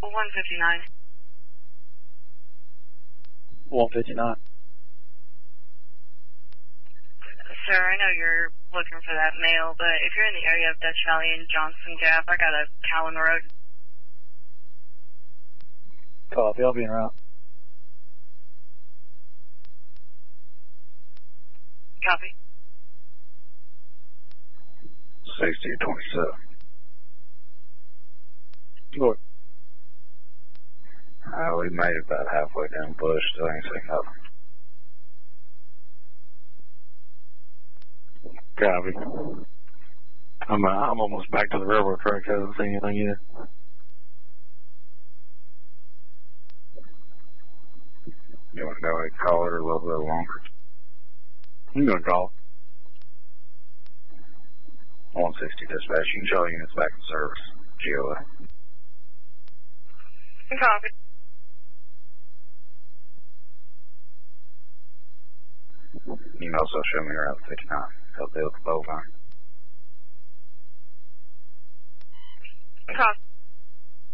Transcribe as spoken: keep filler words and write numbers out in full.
one fifty-nine. one fifty-nine. Sir, I know you're looking for that mail, but if you're in the area of Dutch Valley and Johnson Gap, I got a Cowan Road. Copy, I'll be en route. Copy. sixty twenty-seven. Go. Uh, we made it about halfway down the bush, still ain't seen nothing. Copy. I'm uh, I'm almost back to the railroad tracks. I haven't seen anything yet. You want to go ahead and call it a little bit longer? I'm gonna call. one sixty dispatch. You can show units back in service. G O A. Copy. You can also show me Route fifty-nine. Help deal with the bovine. Copy.